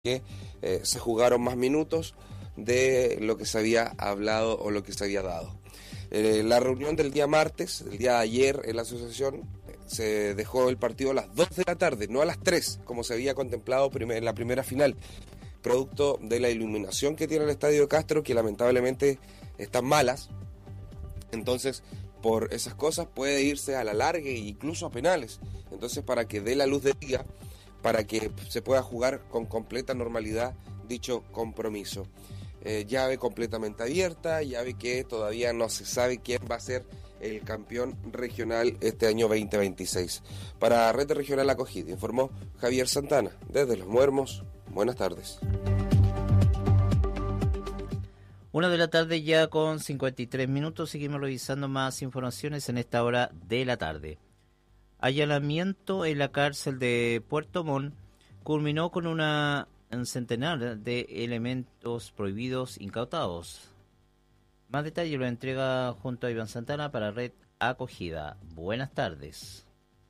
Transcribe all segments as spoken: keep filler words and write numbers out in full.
que eh, se jugaron más minutos de lo que se había hablado o lo que se había dado. Eh, la reunión del día martes, el día de ayer en la asociación, eh, se dejó el partido a las dos de la tarde, no a las tres, como se había contemplado primer, en la primera final, producto de la iluminación que tiene el Estadio de Castro, que lamentablemente están malas. Entonces, por esas cosas puede irse a la larga e incluso a penales. Entonces, para que dé la luz de día, para que se pueda jugar con completa normalidad dicho compromiso. Eh, llave completamente abierta, llave que todavía no se sabe quién va a ser el campeón regional este año veinte veintiséis. Para Red Regional Acogida, informó Javier Santana, desde Los Muermos. Buenas tardes. Una de la tarde ya con cincuenta y tres minutos, seguimos revisando más informaciones en esta hora de la tarde. Allanamiento en la cárcel de Puerto Montt culminó con una, un centenar de elementos prohibidos incautados. Más detalle lo entrega junto a Iván Santana para Red Acogida. Buenas tardes.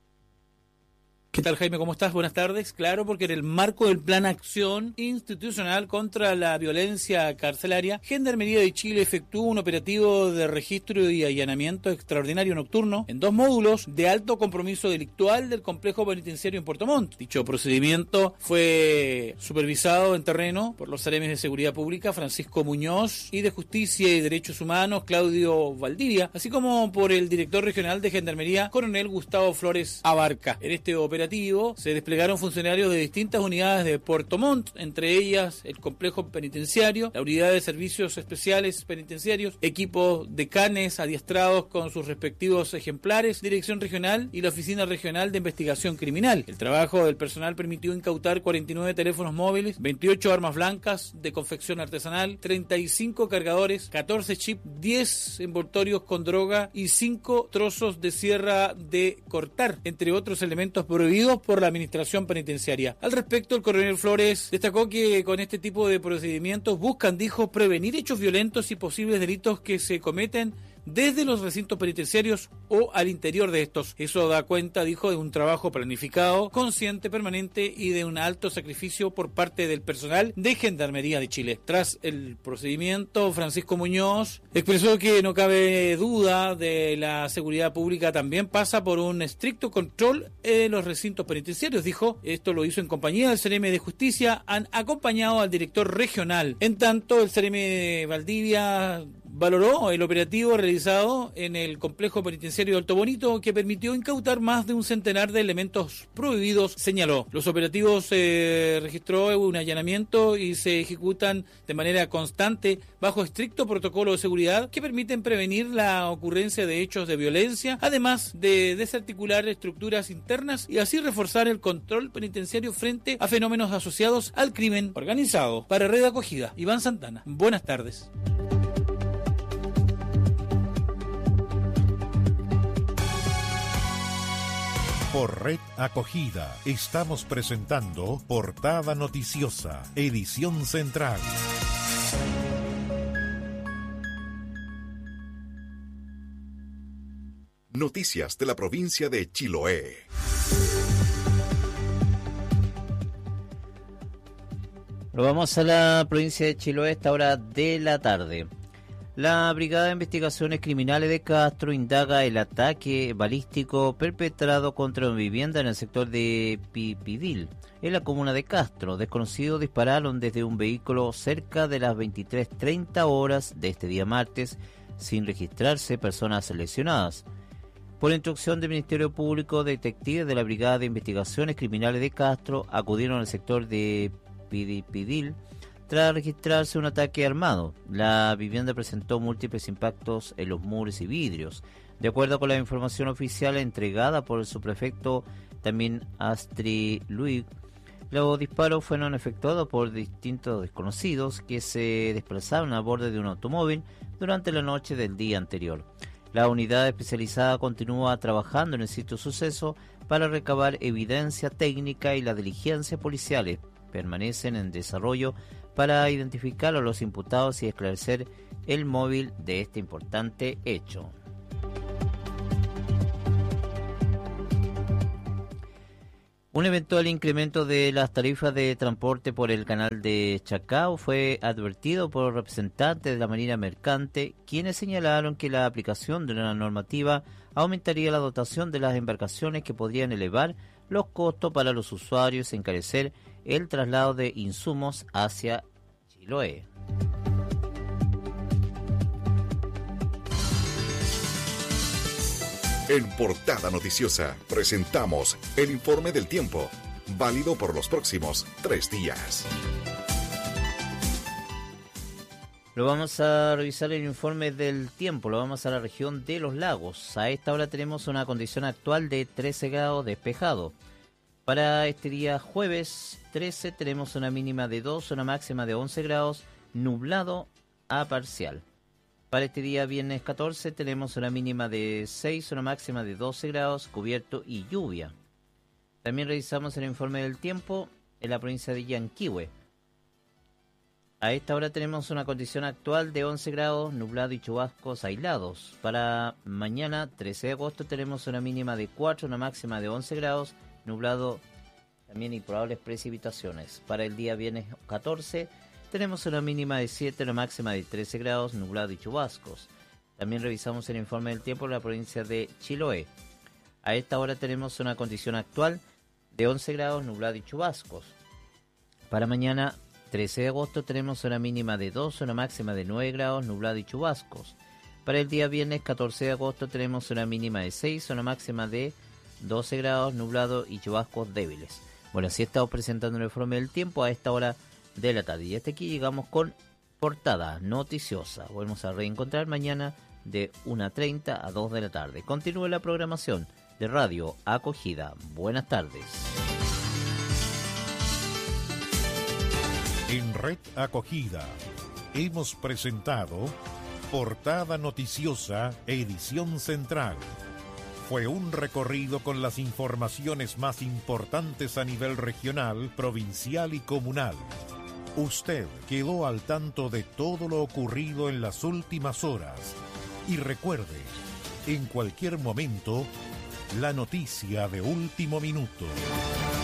¿Qué tal, Jaime? ¿Cómo estás? Buenas tardes. Claro, porque en el marco del Plan Acción Institucional contra la Violencia Carcelaria, Gendarmería de Chile efectuó un operativo de registro y allanamiento extraordinario nocturno en dos módulos de alto compromiso delictual del complejo penitenciario en Puerto Montt. Dicho procedimiento fue supervisado en terreno por los seremes de Seguridad Pública Francisco Muñoz y de Justicia y Derechos Humanos Claudio Valdivia, así como por el director regional de Gendarmería, Coronel Gustavo Flores Abarca. En este operativo se desplegaron funcionarios de distintas unidades de Puerto Montt, entre ellas el complejo penitenciario, la unidad de servicios especiales penitenciarios, equipos de canes adiestrados con sus respectivos ejemplares, dirección regional y la oficina regional de investigación criminal. El trabajo del personal permitió incautar cuarenta y nueve teléfonos móviles, veintiocho armas blancas de confección artesanal, treinta y cinco cargadores, catorce chips, diez envoltorios con droga y cinco trozos de sierra de cortar, entre otros elementos prohibidos por la administración penitenciaria. Al respecto, el coronel Flores destacó que con este tipo de procedimientos buscan, dijo, prevenir hechos violentos y posibles delitos que se cometen desde los recintos penitenciarios o al interior de estos. Eso da cuenta, dijo, de un trabajo planificado, consciente, permanente y de un alto sacrificio por parte del personal de Gendarmería de Chile. Tras el procedimiento, Francisco Muñoz expresó que no cabe duda de la seguridad pública también pasa por un estricto control en los recintos penitenciarios. Dijo, esto lo hizo en compañía del C N M de Justicia, han acompañado al director regional. En tanto, el C N M de Valdivia valoró el operativo realizado en el complejo penitenciario de Alto Bonito, que permitió incautar más de un centenar de elementos prohibidos, señaló. Los operativos se eh, registró un allanamiento y se ejecutan de manera constante bajo estricto protocolo de seguridad que permiten prevenir la ocurrencia de hechos de violencia, además de desarticular estructuras internas y así reforzar el control penitenciario frente a fenómenos asociados al crimen organizado. Para Red Acogida, Iván Santana. Buenas tardes. Por Red Acogida estamos presentando Portada Noticiosa, edición central. Noticias de la provincia de Chiloé. Nos vamos a la provincia de Chiloé a esta hora de la tarde. La Brigada de Investigaciones Criminales de Castro indaga el ataque balístico perpetrado contra una vivienda en el sector de Pipidil, en la comuna de Castro. Desconocidos dispararon desde un vehículo cerca de las veintitrés treinta horas de este día martes, sin registrarse personas lesionadas. Por instrucción del Ministerio Público, detectives de la Brigada de Investigaciones Criminales de Castro acudieron al sector de Pipidil tras registrarse un ataque armado. La vivienda presentó múltiples impactos en los muros y vidrios. De acuerdo con la información oficial entregada por el subprefecto también Astrid Luig, los disparos fueron efectuados por distintos desconocidos que se desplazaban a bordo de un automóvil durante la noche del día anterior. La unidad especializada continúa trabajando en el sitio suceso para recabar evidencia técnica y las diligencias policiales permanecen en desarrollo para identificar a los imputados y esclarecer el móvil de este importante hecho. Un eventual incremento de las tarifas de transporte por el canal de Chacao fue advertido por representantes de la Marina Mercante, quienes señalaron que la aplicación de una normativa aumentaría la dotación de las embarcaciones, que podrían elevar los costos para los usuarios y encarecer el traslado de insumos hacia Chiloé. En Portada Noticiosa presentamos el informe del tiempo, válido por los próximos tres días. Lo vamos a revisar el informe del tiempo, lo vamos a la región de Los Lagos. A esta hora tenemos una condición actual de trece grados despejado. Para este día jueves trece tenemos una mínima de dos, una máxima de once grados, nublado a parcial. Para este día viernes catorce tenemos una mínima de seis, una máxima de doce grados, cubierto y lluvia. También revisamos el informe del tiempo en la provincia de Yanquihue. A esta hora tenemos una condición actual de once grados, nublado y chubascos aislados. Para mañana trece de agosto tenemos una mínima de cuatro, una máxima de once grados, nublado también y probables precipitaciones. Para el día viernes catorce tenemos una mínima de siete, una máxima de trece grados, nublado y chubascos. También revisamos el informe del tiempo en la provincia de Chiloé. A esta hora tenemos una condición actual de once grados, nublado y chubascos. Para mañana trece de agosto tenemos una mínima de dos, una máxima de nueve grados, nublado y chubascos. Para el día viernes catorce de agosto tenemos una mínima de seis, una máxima de doce grados, nublado y chubascos débiles. Bueno, así estamos presentando el informe del tiempo a esta hora de la tarde. Y hasta aquí llegamos con Portada Noticiosa. Volvemos a reencontrar mañana de una treinta a dos de la tarde. Continúe la programación de Radio Acogida. Buenas tardes. En Red Acogida hemos presentado Portada Noticiosa, edición central. Fue un recorrido con las informaciones más importantes a nivel regional, provincial y comunal. Usted quedó al tanto de todo lo ocurrido en las últimas horas. Y recuerde, en cualquier momento, la noticia de último minuto.